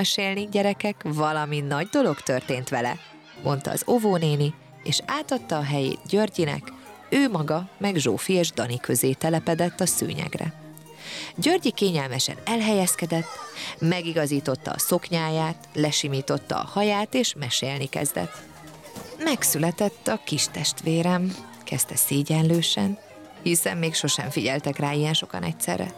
mesélni, gyerekek, valami nagy dolog történt vele, mondta az óvónéni, és átadta a helyét Györgyinek, ő maga meg Zsófi és Dani közé telepedett a szőnyegre. Györgyi kényelmesen elhelyezkedett, megigazította a szoknyáját, lesimította a haját, és mesélni kezdett. Megszületett a kis testvérem, kezdte szégyenlősen, hiszen még sosem figyeltek rá ilyen sokan egyszerre.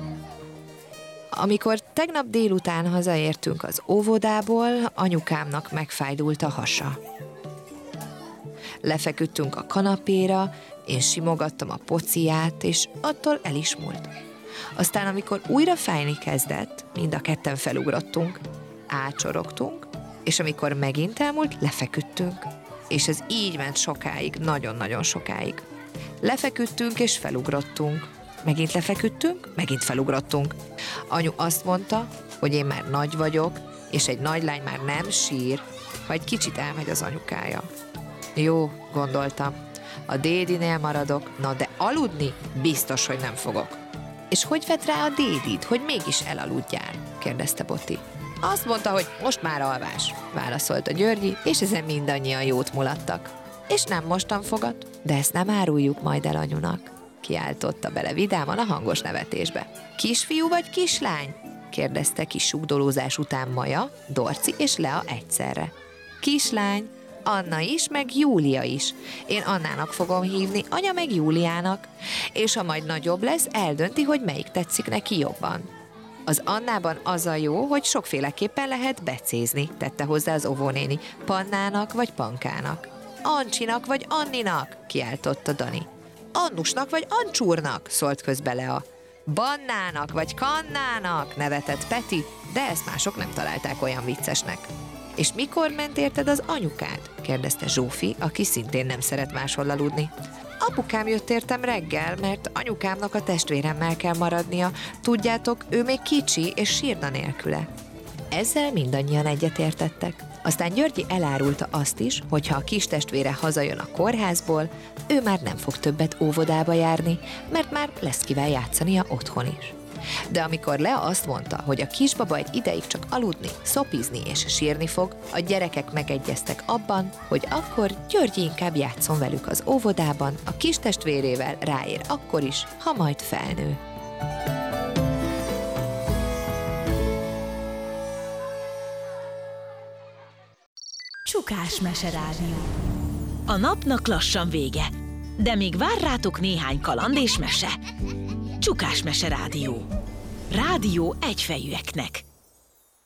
Amikor tegnap délután hazaértünk az óvodából, anyukámnak megfájdult a hasa. Lefeküdtünk a kanapéra, én simogattam a pociját, és attól el is múlt. Aztán, amikor újra fájni kezdett, mind a ketten felugrottunk, átsorogtunk, és amikor megint elmúlt, lefeküdtünk. És ez így ment sokáig, nagyon-nagyon sokáig. Lefeküdtünk és felugrottunk. Megint lefeküdtünk, megint felugrottunk. Anyu azt mondta, hogy én már nagy vagyok, és egy nagy lány már nem sír, ha egy kicsit elmegy az anyukája. Jó, gondoltam. A dédinél maradok, na de aludni biztos, hogy nem fogok. És hogy vett rá a dédid, hogy mégis elaludjál? Kérdezte Boti. Azt mondta, hogy most már alvás, válaszolta Györgyi, és ezen mindannyian jót mulattak. És nem mostan fogat, de ezt nem áruljuk majd el anyunak, kiáltotta bele vidáman a hangos nevetésbe. Kisfiú vagy kislány? Kérdezte kis sugdolózás után Maja, Dorci és Lea egyszerre. Kislány, Anna is, meg Júlia is. Én Annának fogom hívni, anya meg Júliának, és ha majd nagyobb lesz, eldönti, hogy melyik tetszik neki jobban. Az Annában az a jó, hogy sokféleképpen lehet becézni, tette hozzá az óvónéni. Pannának vagy Pankának. Ancsinak vagy Anninak, kiáltotta Dani. Annusnak vagy Ancsúrnak, szólt közbe Lea. Bannának vagy Kannának, nevetett Peti, de ezt mások nem találták olyan viccesnek. És mikor ment érted az anyukád? Kérdezte Zsófi, aki szintén nem szeret máshol aludni. Apukám jött értem reggel, mert anyukámnak a testvéremmel kell maradnia. Tudjátok, ő még kicsi, és sírna nélküle. Ezzel mindannyian egyetértettek. Aztán Györgyi elárulta azt is, hogy ha a kis testvére hazajön a kórházból, ő már nem fog többet óvodába járni, mert már lesz kivel játszania otthon is. De amikor Lea azt mondta, hogy a kisbaba egy ideig csak aludni, szopizni és sírni fog, a gyerekek megegyeztek abban, hogy akkor Györgyi inkább játszon velük az óvodában, a kis testvérével ráér akkor is, ha majd felnő. Csukás meserádió. A napnak lassan vége, de még vár rátok néhány kaland és mese. Csukás meserádió. Rádió egyfejűeknek.